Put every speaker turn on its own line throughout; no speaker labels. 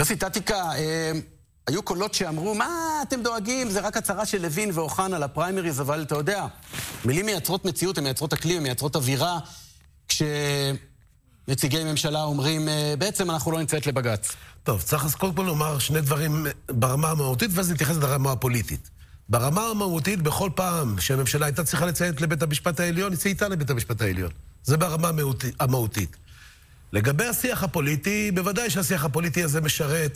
יוסי טטיקה, היו קולות שאמרו, מה אתם דואגים? זה רק הצהרה של לוין ואוחנה על הפריימריז, אבל אתה יודע, מילים מייצרות מציאות, הן מייצרות אקלים, הן מייצרות אווירה, כשנציגי ממשלה אומרים, בעצם אנחנו לא נצאת לבג"ץ.
טוב, צריך אז קודם כל לומר שני דברים ברמה המהותית, ואז נתייחס לרמה הפוליטית. ברמה המהותית, בכל פעם שהממשלה הייתה צריכה לציית לבית המשפט העליון, היא צייתה לבית המשפט העליון. זה ברמה המהותית. לגבי השיח הפוליטי, בוודאי שהשיח הפוליטי הזה משרת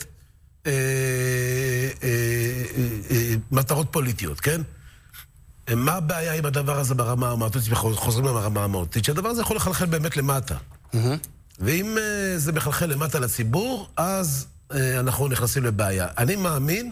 מטרות פוליטיות, כן? מה הבעיה עם הדבר הזה ברמה המהותית? חוזרים לרמה המהותית, שהדבר הזה יכול לחלחל באמת למטה. ואם זה מחלחל למטה לציבור, אז אנחנו נכנסים לבעיה. אני מאמין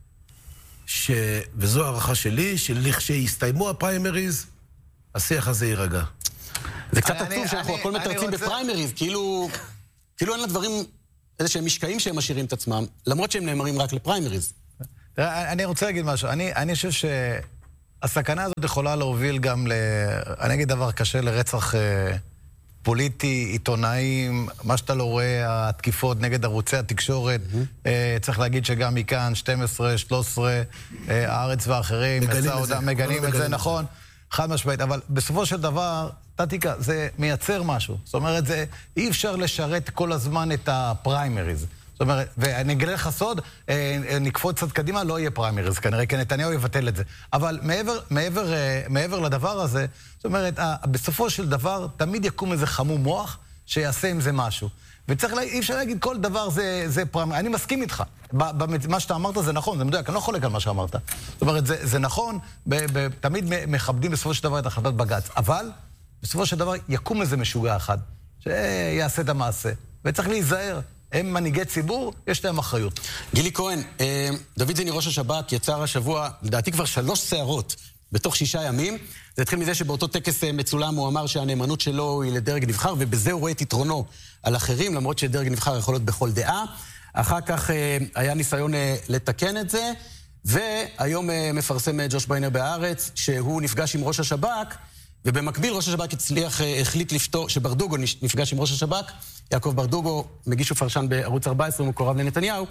וזו הערכה שלי, שלכשיסתיימו הפריימריז, השיח הזה יירגע.
זה קצת עצוב שאנחנו הכל מתרצים בפריימריז, כאילו אין לדברים איזה שהם משקעים שהם משאירים את עצמם, למרות שהם נאמרים רק לפריימריז.
אני רוצה להגיד משהו. אני חושב שהסכנה הזאת יכולה להוביל גם אני אגיד דבר קשה, לרצח פוליטי, עיתונאים, מה שאתה לא רואה, התקיפות נגד ערוצי התקשורת, צריך להגיד שגם מכאן, 12, 13, הארץ ואחרים, מגנים את זה, נכון, חד משמעית, אבל בסופו של דבר, טטיקה, זה מייצר משהו. זאת אומרת, אי אפשר לשרת כל הזמן את הפריימריז. זאת אומרת, ואני אגלה לך סוד, נקפוץ קצת קדימה, לא יהיה פריימריז, כנראה, כי נתניהו יבטל את זה. אבל מעבר לדבר הזה, זאת אומרת, בסופו של דבר, תמיד יקום איזה חמום מוח, שיעשה עם זה משהו. אי אפשר להגיד, כל דבר זה פריימריז. אני מסכים איתך. מה שאתה אמרת זה נכון, זה מדויק, אני לא חולק על מה שאמרת. זאת אומרת, זה נכון, תמיד מכבדים בסופו של דבר את החלטת בג"ץ. אבל בסופו של דבר יקום איזה משוגע אחד, שיעשה את המעשה. וצריך להיזהר. הם מנהיגי ציבור, יש להם אחריות.
גילי כהן, דוד זיני ראש השב"כ יצר השבוע, לדעתי כבר 3 סערות בתוך 6 ימים. זה התחיל מזה שבאותו טקס מצולם הוא אמר שהנאמנות שלו היא לדרג נבחר, ובזה הוא רואה את יתרונו על אחרים, למרות שדרג נבחר יכול להיות בכל דעה. אחר כך היה ניסיון לתקן את זה, והיום מפרסם ג'וש ביינר בהארץ, שהוא נפגש עם ראש השב"כ, ובמקביל ראש השב"כ החליט לפתור, שברדוגו נפגש עם ראש השב"כ, יעקב ברדוגו, מגיש ופרשן בערוץ 14, הוא מקורב לנתניהו,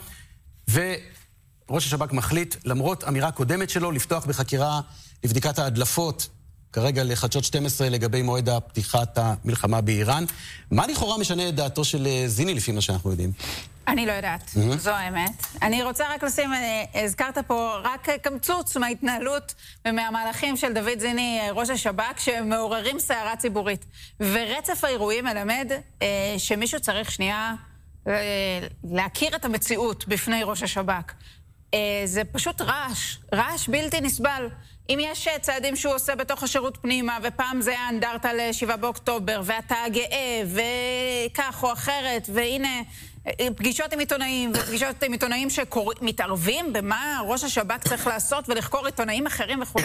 וראש השב"כ מחליט, למרות אמירה קודמת שלו, לפתוח בחקירה לבדיקת ההדלפות, כרגע לחדשות 12 לגבי מועד הפתיחת המלחמה באיראן. מה לכאורה משנה את דעתו של זיני לפי מה שאנחנו יודעים?
אני לא יודעת, זו האמת. אני רוצה רק לשים, הזכרת פה רק קמצוץ מההתנהלות ומהמהלכים של דוד זיני, ראש השב"כ, שמעוררים סערה ציבורית. ורצף האירועים מלמד שמישהו צריך שנייה להכיר את המציאות בפני ראש השב"כ. זה פשוט רעש בלתי נסבל. אם יש צעדים שהוא עושה בתוך השירות פנימה, ופעם זה היה אנדרטה ל7 באוקטובר, ואתה גאה, וכך או אחרת, והנה פגישות עם עיתונאים, ופגישות עם עיתונאים שמתערבים במה ראש השב"כ צריך לעשות, ולחקור עיתונאים אחרים וכו'.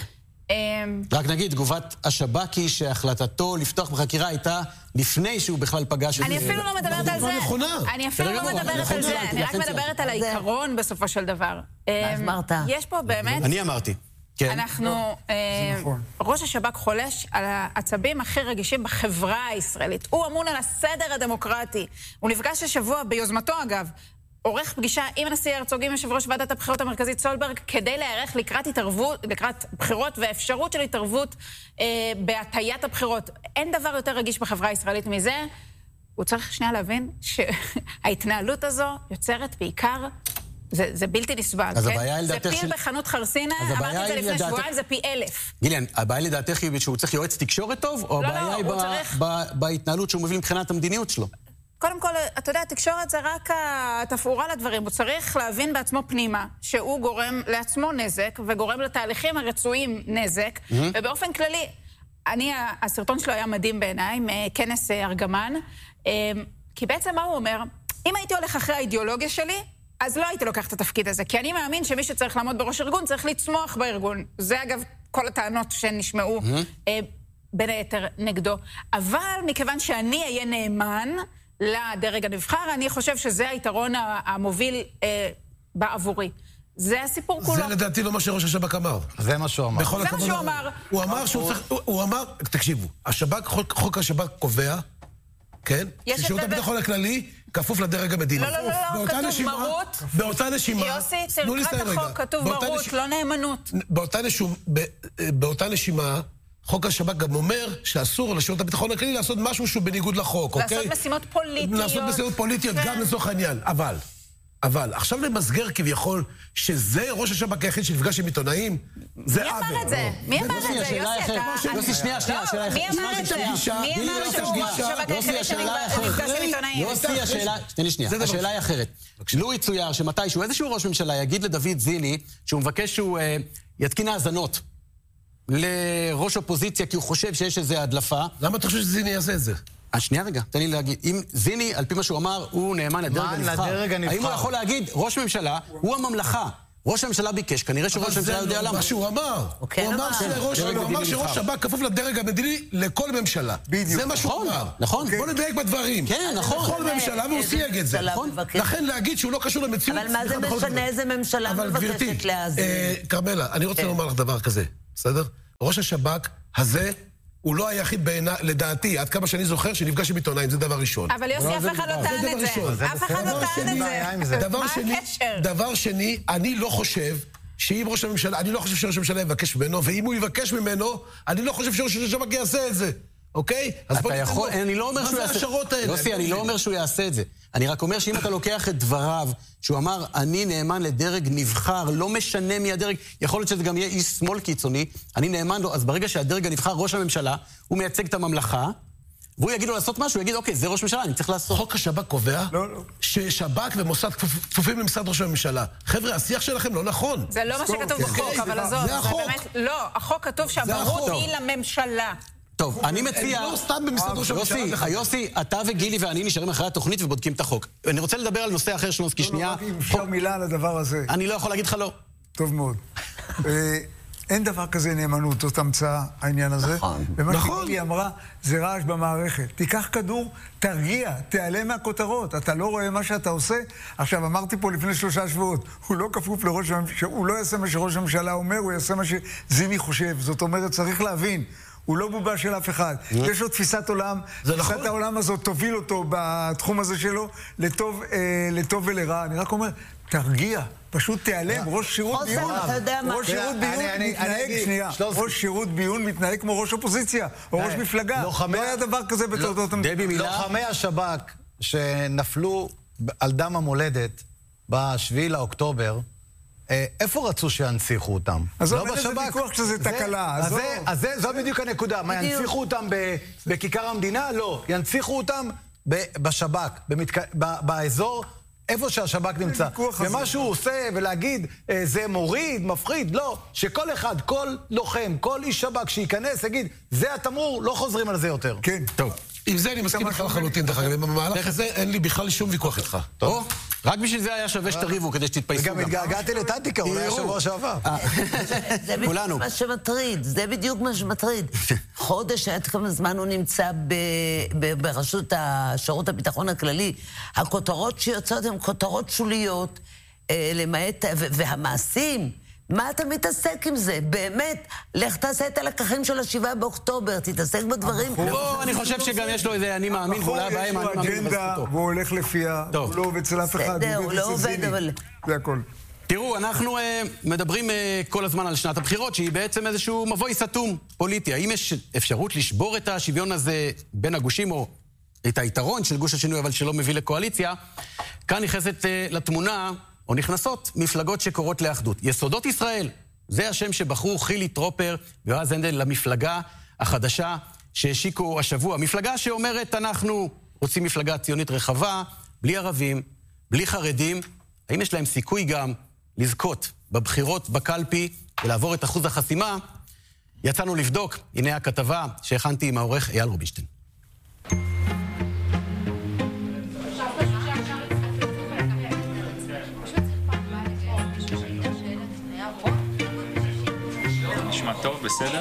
רק נגיד, תגובת השב"כ היא שהחלטתו לפתוח בחקירה הייתה לפני שהוא בכלל פגש את זה.
אני אפילו לא מדברת על זה. אני אפילו לא מדברת על זה. אני רק מדברת על העיקרון בסופו של דבר. יש פה באמת...
אני אמרתי.
אנחנו, ראש השב"כ חולש על העצבים הכי רגישים בחברה הישראלית. הוא אמון על הסדר הדמוקרטי. הוא נפגש השבוע ביוזמתו אגב, עורך פגישה עם הנשיא הרצוג, עם יושב ראש ועדת הבחירות המרכזית סולברג, כדי להיערך לקראת בחירות ואפשרות של התערבות בהטיית הבחירות. אין דבר יותר רגיש בחברה הישראלית מזה. הוא צריך שנייה להבין שההתנהלות הזו יוצרת בעיקר זה בלתי נסבל, כן? זה פיל בחנות חרסינה, אמרתי את זה לפני שבועיים, זה פי 1000.
גיליאן, הבעיה לדעתך היא שהוא צריך יועץ תקשורת טוב, או הבעיה היא בהתנהלות שהוא מוביל מבחינת המדיניות שלו?
קודם כל, אתה יודע, התקשורת זה רק התפאורה לדברים, הוא צריך להבין בעצמו פנימה, שהוא גורם לעצמו נזק, וגורם לתהליכים הרצויים נזק, ובאופן כללי, הסרטון שלו היה מדהים בעיניי, מכנס ארגמן, כי בעצם מה הוא אומר? אם הייתי הולך אחרי האידיאולוגיה שלי, אז לא הייתי לוקח את התפקיד הזה, כי אני מאמין שמי שצריך לעמוד בראש ארגון צריך לצמוח בארגון. זה אגב כל הטענות שנשמעו בין היתר נגדו. אבל מכיוון שאני אהיה נאמן לדרג הנבחר, אני חושב שזה היתרון המוביל בעבורי. זה הסיפור כולו.
זה לדעתי לא מה שראש השב"כ אמר.
זה מה שהוא אמר.
זה מה שהוא אמר.
הוא אמר, תקשיבו, חוק השב"כ קובע, כן? ששירות הביטחון הכללי כפוף לדרג המדיני.
לא, כתוב מרות.
באותה נשימה...
יוסי, תקרא את החוק, כתוב מרות, לא נאמנות.
באותה נשימה, חוק השב"כ גם אומר שאסור לשירות הביטחון הכללי לעשות משהו שהוא בניגוד לחוק, אוקיי?
לעשות משימות פוליטיות.
לעשות משימות פוליטיות גם לצורך העניין, אבל עכשיו למסגר כביכול שזה ראש השב"כ היחיד שנפגש עם עיתונאים, זה עוול.
מי אמר את זה? מי אמר את זה?
יוסי, שנייה, שאלה אחרת.
מי אמר את זה? מי אמר שהוא ראש השב"כ היחיד שנפגש עם עיתונאים?
יוסי, השאלה היא אחרת. לו יצויר שמתישהו איזשהו ראש ממשלה יגיד לדוד זיני שהוא מבקש שהוא יתקין האזנות לראש אופוזיציה כי הוא חושב שיש איזו הדלפה.
למה אתה חושב שזיני יעשה את זה?
שנייה רגע, תן לי להגיד. אם זיני, על פי מה שהוא אמר, הוא נאמן לדרג הנבחר. האם הוא יכול להגיד, ראש ממשלה, הוא הממלכה. ראש הממשלה ביקש, כנראה שראש הממשלה יודע למה.
מה שהוא אמר. הוא אמר שראש שב"כ כפוף לדרג המדיני לכל ממשלה. זה מה שהוא אמר.
נכון.
בוא נדייק בדברים.
כן, נכון.
לכל ממשלה, והוא סייג את זה. לכן להגיד שהוא לא קשור למציאות.
אבל מה זה משנה איזה ממשלה מבקשת להאזין?
קרמלה, אני רוצה לומר לך דבר כזה, בסדר? ראש השב"כ הזה הוא לא היחיד לדעתי, עד כמה שאני זוכר, שנפגש עם עיתונאים, זה דבר ראשון.
אבל יוסי, אף אחד לא טען את זה. אף אחד לא טען את זה. מה הקשר?
דבר שני, אני לא חושב שאם ראש הממשלה, אני לא חושב שראש הממשלה יבקש ממנו, ואם הוא יבקש ממנו, אני לא חושב שראש השב"כ יעשה את זה. אוקיי?
אתה יכול, אני לא אומר שהוא יעשה... יוסי, אני לא אומר שהוא יעשה את זה. אני רק אומר שאם אתה לוקח את דבריו, שהוא אמר, אני נאמן לדרג נבחר, לא משנה מי הדרג, יכול להיות שזה גם יהיה איש שמאל קיצוני, אני נאמן לו, אז ברגע שהדרג הנבחר, ראש הממשלה, הוא מייצג את הממלכה, והוא יגיד לו לעשות משהו, הוא יגיד, אוקיי, זה ראש ממשלה, אני צריך לעשות.
חוק השב"כ קובע ששב"כ ומוסד כפופים למשרד ראש הממשלה. חבר'ה, השיח שלכם לא נכון.
זה לא מה שכתוב בחוק, אבל עזוב.
זה החוק.
לא, החוק כתוב שהמרות היא לממשלה.
טוב, אני מציע...
לא סתם במשרד ראש הממשלה.
יוסי, אתה וגילי ואני נשארים אחרי התוכנית ובודקים את החוק. אני רוצה לדבר על נושא אחר שלונסקי, שנייה.
לא, אם אפשר מילה על הדבר הזה.
אני לא יכול להגיד לך לא.
טוב מאוד. אין דבר כזה נאמנות, זאת המצאה, העניין הזה.
נכון.
ומה שגילי אמרה, זה רעש במערכת. תיקח כדור, תרגיע, תעלה מהכותרות. אתה לא רואה מה שאתה עושה. עכשיו, אמרתי פה לפני 3 שבועות, הוא לא כפוף לראש הממשלה, הוא לא יעשה מה שראש הממשלה אומר, הוא יעשה מה שזיני חושב. זאת אומרת, צריך להבין. הוא לא בובה של אף אחד. יש לו תפיסת עולם, תפיסת העולם הזאת תוביל אותו בתחום הזה שלו לטוב ולרע. אני רק אומר, תרגיע, פשוט תיעלם. ראש שירות ביון, ראש שירות ביון מתנהג כמו ראש אופוזיציה, או ראש מפלגה. לא היה דבר כזה בתולדות המדינה.
לוחמי השב"כ שנפלו על דם המולדת ב7 לאוקטובר, איפה רצו שינציחו אותם?
אז לא בשב"כ. זה ויכוח שזה תקלה.
אז זו בדיוק הנקודה. מה, ינציחו אותם בכיכר המדינה? לא. ינציחו אותם בשב"כ, באזור, איפה שהשב"כ נמצא. ומה שהוא עושה ולהגיד, זה מוריד, מפחיד, לא. שכל אחד, כל לוחם, כל איש שב"כ שייכנס, יגיד, זה התמרור, לא חוזרים על זה יותר.
כן.
טוב. עם זה אני מסכים איתך לחלוטין, דרך אגב. במהלך הזה אין לי בכלל שום ויכוח איתך.
טוב. רק בשביל זה היה שווה שתריבו, כדי שתתפייסו גם.
וגם התגעגעתי לטנטיקה, אולי השבוע שעבר.
זה בדיוק מה שמטריד, זה בדיוק מה שמטריד. חודש, עד כמה זמן הוא נמצא ברשות השירות הביטחון הכללי. הכותרות שיוצאות הן כותרות שוליות, למעט, והמעשים, מה אתה מתעסק עם זה? באמת, לך תעשה את הלקחים של 7 באוקטובר, תתעסק בדברים.
אני חושב שגם יש לו איזה אני מאמין, ואולי הבאים אני מאמין בזכותו.
והוא הולך לפיה, הוא לא עובד אצל אף אחד.
הוא לא עובד, אבל...
זה הכל.
תראו, אנחנו מדברים כל הזמן על שנת הבחירות, שהיא בעצם איזשהו מבוי סתום פוליטי. האם יש אפשרות לשבור את השוויון הזה בין הגושים, או את היתרון של גוש השינוי, אבל שלא מביא לקואליציה? כאן נכנסת לתמונה, או נכנסות, מפלגות שקורות לאחדות. יסודות ישראל, זה השם שבחרו חילי טרופר ויועז הנדל למפלגה החדשה שהשיקו השבוע. מפלגה שאומרת, אנחנו רוצים מפלגה ציונית רחבה, בלי ערבים, בלי חרדים. האם יש להם סיכוי גם לזכות בבחירות בקלפי ולעבור את אחוז החסימה? יצאנו לבדוק, הנה הכתבה שהכנתי עם העורך אייל רובינשטיין.
נשמע טוב, בסדר?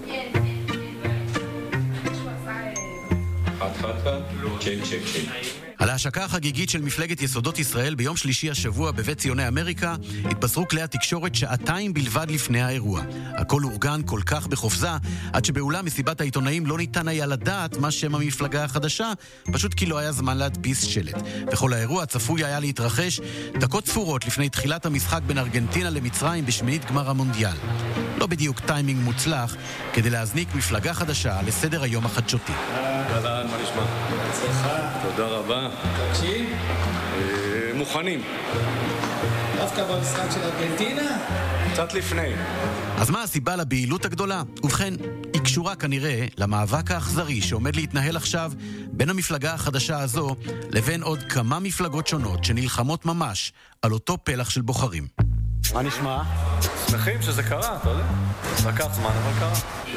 חד, צ'ק.
על ההשקה החגיגית של מפלגת יסודות ישראל ביום שלישי השבוע בבית ציוני אמריקה התבשרו כלי התקשורת שעתיים בלבד לפני האירוע. הכל אורגן כל כך בחופזה עד שבאולם מסיבת העיתונאים לא ניתן היה לדעת מה שם המפלגה החדשה, פשוט כי לא היה זמן להדפיס שלט. וכל האירוע צפוי היה להתרחש דקות ספורות לפני תחילת המשחק בין ארגנטינה למצרים בשמינית גמר המונדיאל. לא בדיוק טיימינג מוצלח כדי להזניק מפלגה חדשה לסדר היום החדשותי.
אהלן, מה נשמע? תודה רבה.
תקשיב.
מוכנים.
דווקא במשחק של ארגנטינה?
קצת לפני.
אז מה הסיבה לבהילות הגדולה? ובכן, היא קשורה כנראה למאבק האכזרי שעומד להתנהל עכשיו בין המפלגה החדשה הזו לבין עוד כמה מפלגות שונות שנלחמות ממש על אותו פלח של בוחרים.
מה נשמע? שמחים שזה קרה, אתה יודע? לקח זמן, אבל קרה.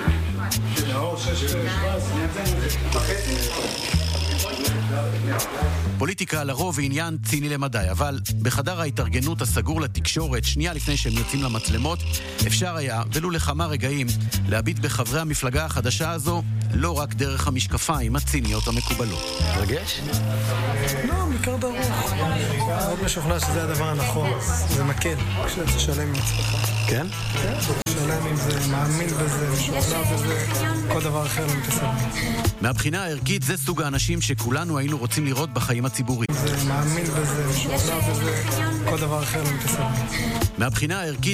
פוליטיקה לרוב היא עניין ציני למדי, אבל בחדר ההתארגנות הסגור לתקשורת, שנייה לפני שהם יוצאים למצלמות, אפשר היה, ולו לכמה רגעים, להביט בחברי המפלגה החדשה הזו, לא רק דרך המשקפיים הציניות המקובלות. רגש?
לא, בעיקר ברוך. מאוד משוכנע שזה הדבר הנכון. זה מקל, כשאתה שלם עם עצמך.
כן?
כן, שלם עם זה, מאמין בזה, משוכנע בזה, כל דבר אחר לא מתעסק.
מהבחינה הערכית זה סוג האנשים שכולנו היינו רוצים לראות בחיים הציבוריים.
זה מאמין בזה, משוכנע בזה, כל דבר אחר לא מתעסק.
מהבחינה הערכית